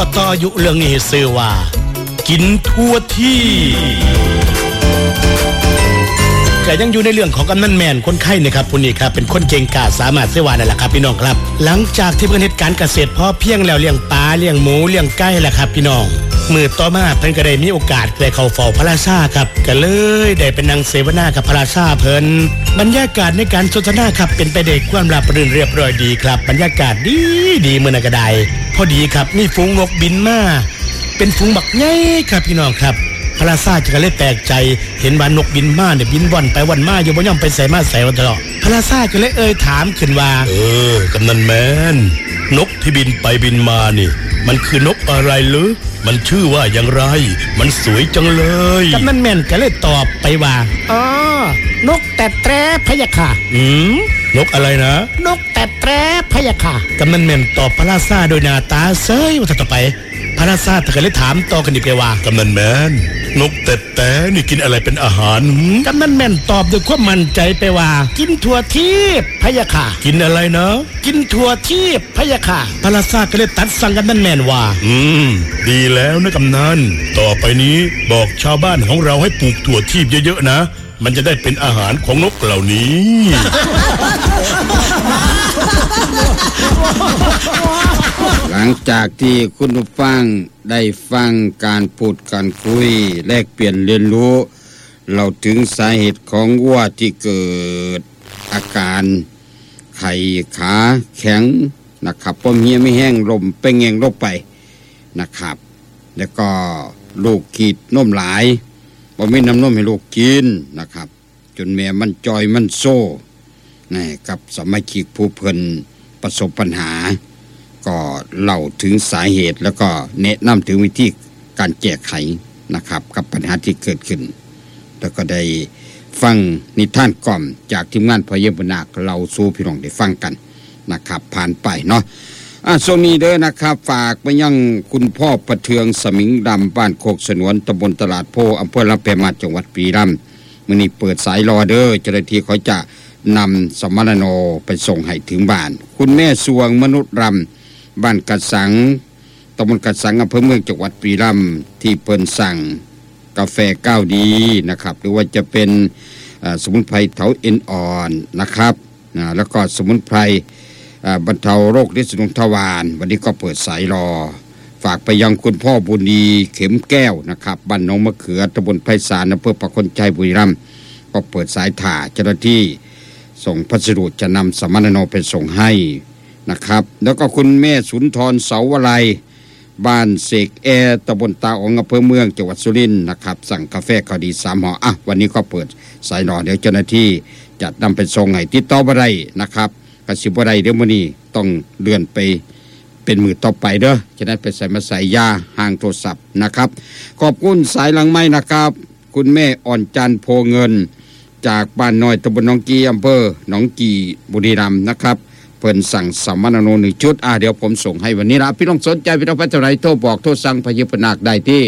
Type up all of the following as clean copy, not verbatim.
ต่ออายุเรื่องนี้ชื่อว่ากินทั่วที่ก็ยังอยู่ในเรื่องของกำนันแมนคนไข้นะครับผู้นี้ครับเป็นคนเก่งกาจสามารถเสวานั่นแหละครับพี่น้องครับหลังจากที่เพิ่นเฮ็ดการเกษตรพอเพียงแล้วเลี้ยงปลาเลี้ยงหมูเลี้ยงไก่แหละครับพี่น้องมื้อต่อมาเพิ่นก็ได้มีโอกาสได้เข้าเฝ้าพระราชาครับก็เลยได้ไปนั่งเสวนากับพระราชาเพิ่นบรรยากาศในการสนทนาครับเป็นไปด้วยความราบรื่นเรียบร้อยดีครับบรรยากาศดีมื้อนั้นก็ได้พอดีครับมีฝูงนกบินมาเป็นฝูงบักใหญ่ครับพี่น้องครับพระราชาก็เลยแปลกใจเห็นว่านกบินมาเนี่ยบินว่อนไปว่อนมาอยู่บ่ยอมไปใส่มาใส่วันตลอดพระราชาก็เลยถามขึ้นว่ากำนันแมนนกที่บินไปบินมานี่มันคือนกอะไรหรือมันชื่อว่าอย่างไรมันสวยจังเลยกำนันแมนก็เลยตอบไปว่านกแต่แตรพะยะค่ะนกอะไรนะนกแต่แตรพะยะค่ะกำนันแมนตอบพระราชาโดยหน้าตาเซ้ยว่าต่อไปพระราชาก็เลยถามต่อกันอีกว่ากำนันแมนนกแต่นี่กินอะไรเป็นอาหารกำนันแมนตอบด้วยความมั่นใจไปว่ากินถั่วทิพย์พะยะค่ะกินอะไรนะกินถั่วทิพย์พะยะค่ะพระราชาก็เลยตัดสั่งกำนันแมนว่าดีแล้วนะกำนันต่อไปนี้บอกชาวบ้านของเราให้ปลูกถั่วทิพย์เยอะๆนะมันจะได้เป็นอาหารของนกเหล่านี้หลังจากที่คุณผู้ฟังได้ฟังการพูดการคุยแลกเปลี่ยนเรียนรู้เราถึงสาเหตุของวัวที่เกิดอาการไข้ขาแข็งนะครับเพราะเหี้ยไม่แห้งลมเป็นแงงลงไปนะครับแล้วก็ลูกขีดนมหลายบ่มีน้ำนมให้ลูกกินนะครับจนแม่มันจอยมันโซ่นี่กับสมาชิกผู้เพิ่นประสบปัญหาก็เล่าถึงสาเหตุแล้วก็แนะนำถึงวิธีการแก้ไขนะครับกับปัญหาที่เกิดขึ้นแล้วก็ได้ฟังนิทานกล่อมจากทีมงานพยาบนาคเราสู่พี่น้องได้ฟังกันนะครับผ่านไปเนาะช่วงนี้เด้อนะครับฝากไปยังคุณพ่อประเทืองสมิงดำบ้านโคกสนวนตำบลตลาดโพอำเภอลำปางจังหวัดบุรีรัมย์มื้อนี้เปิดสายรอเด้อเจ้าหน้าที่เขาจะนำสมณโนไปส่งให้ถึงบ้านคุณแม่สวงมนุษย์รำบ้านกัดสังตำบลกัดสังอำเภอเมืองจังหวัดบุรีรัมย์ที่เพิ่นสั่งกาแฟก้าวดีนะครับหรือว่าจะเป็นสมุนไพรเถาเอ็นอ่อนนะครับแล้วก็สมุนไพรบรรเทาโรคฤทธิ์สนุนทวารวันนี้ก็เปิดสายรอฝากไปยังคุณพ่อบุญดีเข็มแก้วนะครับบ้านหนองมะเขือตำบลไพศาลอำเภอประโคนชัยบุรีรัมย์ก็เปิดสายถ่าเจ้าหน้าที่ส่งพัสดุจะนำสมณโนไปส่งให้นะครับแล้วก็คุณแม่สุนทรเสาวลัยบ้านเสกแอตำบลตาองอำเภอเมืองจังหวัดสุรินทร์นะครับสั่งกาแฟข้าวดี3ห่อวันนี้ก็เปิดสายรอเดี๋ยวเจ้าหน้าที่จะนำไปส่งให้ติดต่อบ่ได้นะครับกสิบ่ได้เดี๋ยวมื้อนี้ต้องเลื่อนไปเป็นมือต่อไปเด้อจะได้ไปใส่มาใส่ยาห่างโทรศัพท์นะครับขอบคุณสายหลังไม้นะครับคุณแม่อ่อนจันทร์โพเงินจากบ้านน้อยตำบลหนองกีอำเภอหนองกีบุรีรัมย์นะครับเพิ่นสั่งสมณโน1ชุดเดี๋ยวผมส่งให้วันนี้ละพี่น้องสนใจพี่น้องพัฒนาโทรบอกโทรสั่งพยาบนาคได้ที่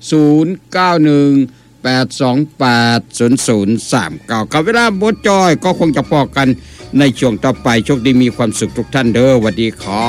0918280039กับเวลาบดจอยก็คงจะพอกันในช่วงต่อไปโชคดีมีความสุขทุกท่านเด้อสวัสดีครับ